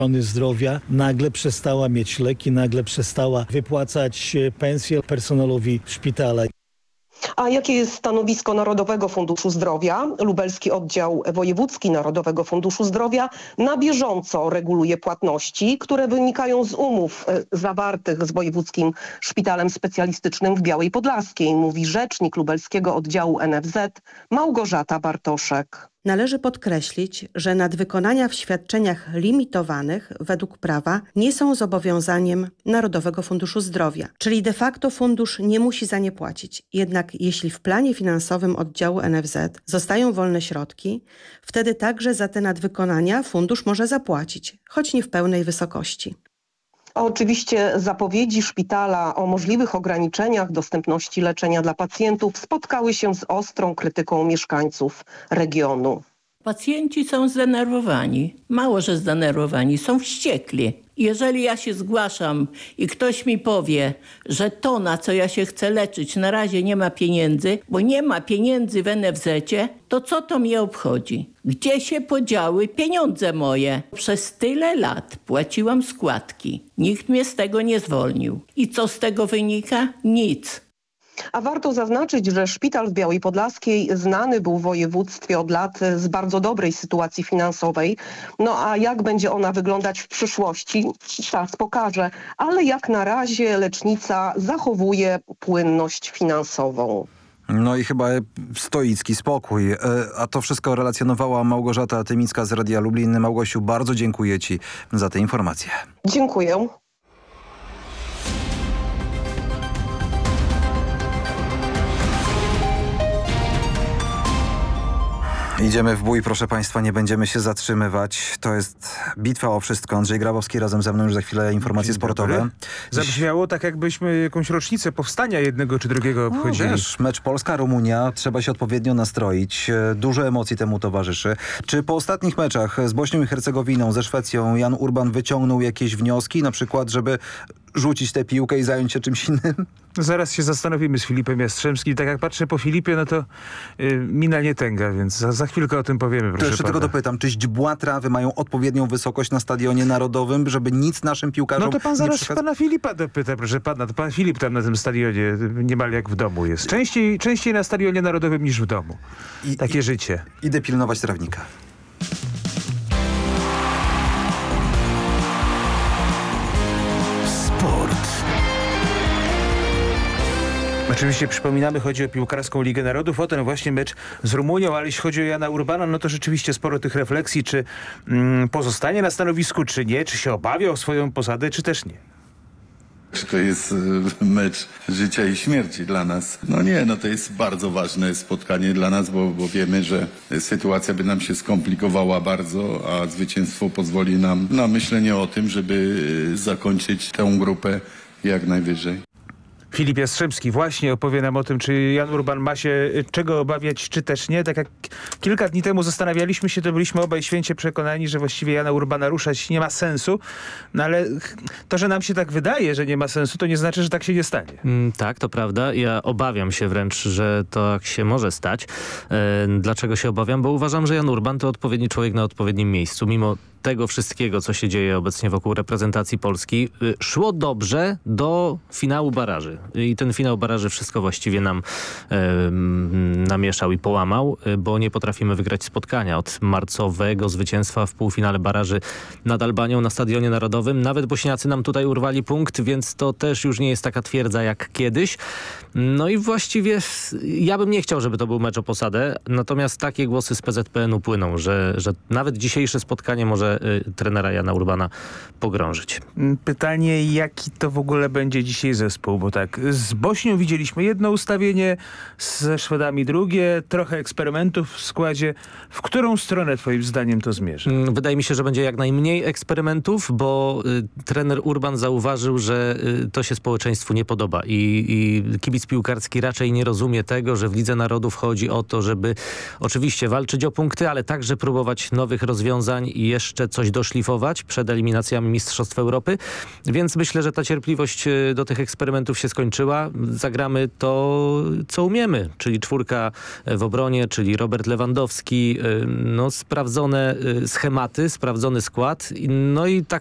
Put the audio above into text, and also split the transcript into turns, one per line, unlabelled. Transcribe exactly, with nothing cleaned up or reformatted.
ochrony zdrowia nagle przestała mieć leki, nagle przestała wypłacać pensje personelowi szpitala.
A jakie jest stanowisko Narodowego Funduszu Zdrowia? Lubelski Oddział Wojewódzki Narodowego Funduszu Zdrowia na bieżąco reguluje płatności, które wynikają z umów zawartych z Wojewódzkim Szpitalem Specjalistycznym w Białej Podlaskiej, mówi rzecznik lubelskiego oddziału N F Z Małgorzata Bartoszek.
Należy podkreślić, że nadwykonania w świadczeniach limitowanych według prawa nie są zobowiązaniem Narodowego Funduszu Zdrowia, czyli de facto fundusz nie musi za nie płacić. Jednak jeśli w planie finansowym oddziału N F Z zostają wolne środki, wtedy także za te nadwykonania fundusz może zapłacić, choć nie w pełnej wysokości.
Oczywiście zapowiedzi szpitala o możliwych ograniczeniach dostępności leczenia dla pacjentów spotkały się z ostrą krytyką mieszkańców regionu.
Pacjenci są zdenerwowani. Mało, że zdenerwowani, są wściekli. Jeżeli ja się zgłaszam i ktoś mi powie, że to, na co ja się chcę leczyć, na razie nie ma pieniędzy, bo nie ma pieniędzy w N F Z-cie, to co to mnie obchodzi? Gdzie się podziały pieniądze moje? Przez tyle lat płaciłam składki. Nikt mnie z tego nie zwolnił. I co z tego wynika? Nic.
A warto zaznaczyć, że szpital w Białej Podlaskiej znany był w województwie od lat z bardzo dobrej sytuacji finansowej. No a jak będzie ona wyglądać w przyszłości, czas pokaże. Ale jak na razie lecznica zachowuje płynność finansową.
No i chyba stoicki spokój. A to wszystko relacjonowała Małgorzata Tymicka z Radia Lublin. Małgosiu, bardzo dziękuję Ci za te informacje.
Dziękuję.
Idziemy w bój, proszę Państwa, nie będziemy się zatrzymywać. To jest bitwa o wszystko. Andrzej Grabowski razem ze mną, już za chwilę informacje sportowe.
Zabrzmiało tak, jakbyśmy jakąś rocznicę powstania jednego czy drugiego obchodzili.
No, wiesz, mecz Polska-Rumunia, trzeba się odpowiednio nastroić. Dużo emocji temu towarzyszy. Czy po ostatnich meczach z Bośnią i Hercegowiną, ze Szwecją, Jan Urban wyciągnął jakieś wnioski, na przykład, żeby rzucić tę piłkę i zająć się czymś innym?
Zaraz się zastanowimy z Filipem Jastrzębskim. Tak jak patrzę po Filipie, no to y, mina nie tęga, więc za, za chwilkę o tym powiemy, proszę
To jeszcze
pana.
tylko dopytam, czy źdźbła trawy mają odpowiednią wysokość na Stadionie Narodowym, żeby nic naszym piłkarzom
No to pan
nie
zaraz
przeszkadza?
pana Filipa dopyta, proszę pana. To pan Filip tam na tym stadionie niemal jak w domu jest. Częściej, częściej na Stadionie Narodowym niż w domu.
I,
Takie
i,
życie.
Idę pilnować trawnika.
Oczywiście przypominamy, chodzi o piłkarską Ligę Narodów, o ten właśnie mecz z Rumunią, ale jeśli chodzi o Jana Urbana, no to rzeczywiście sporo tych refleksji, czy mm, pozostanie na stanowisku, czy nie, czy się obawia o swoją posadę, czy też nie.
Czy to jest mecz życia i śmierci dla nas? No nie, no to jest bardzo ważne spotkanie dla nas, bo, bo wiemy, że sytuacja by nam się skomplikowała bardzo, a zwycięstwo pozwoli nam na myślenie o tym, żeby zakończyć tę grupę jak najwyżej.
Filip Jastrzębski właśnie opowie nam o tym, czy Jan Urban ma się czego obawiać, czy też nie. Tak jak kilka dni temu zastanawialiśmy się, to byliśmy obaj święcie przekonani, że właściwie Jana Urbana ruszać nie ma sensu. No ale to, że nam się tak wydaje, że nie ma sensu, to nie znaczy, że tak się nie stanie.
Mm, tak, to prawda. Ja obawiam się wręcz, że tak się może stać. E, dlaczego się obawiam? Bo uważam, że Jan Urban to odpowiedni człowiek na odpowiednim miejscu. Mimo tego wszystkiego, co się dzieje obecnie wokół reprezentacji Polski, y, szło dobrze do finału baraży. I ten finał baraży wszystko właściwie nam y, namieszał i połamał, y, bo nie potrafimy wygrać spotkania. Od marcowego zwycięstwa w półfinale baraży nad Albanią na Stadionie Narodowym. Nawet Bośniacy nam tutaj urwali punkt, więc to też już nie jest taka twierdza jak kiedyś. No i właściwie ja bym nie chciał, żeby to był mecz o posadę, natomiast takie głosy z P Z P N u płyną, że, że nawet dzisiejsze spotkanie może y, trenera Jana Urbana pogrążyć.
Pytanie, jaki to w ogóle będzie dzisiaj zespół, bo tak, z Bośnią widzieliśmy jedno ustawienie, ze Szwedami drugie, trochę eksperymentów w składzie. W którą stronę twoim zdaniem to zmierzy?
Wydaje mi się, że będzie jak najmniej eksperymentów, bo y, trener Urban zauważył, że y, to się społeczeństwu nie podoba i, i kibic piłkarski raczej nie rozumie tego, że w Lidze Narodów chodzi o to, żeby oczywiście walczyć o punkty, ale także próbować nowych rozwiązań i jeszcze jeszcze coś doszlifować przed eliminacjami Mistrzostw Europy, więc myślę, że ta cierpliwość do tych eksperymentów się skończyła. Zagramy to, co umiemy, czyli czwórka w obronie, czyli Robert Lewandowski, no sprawdzone schematy, sprawdzony skład, no i tak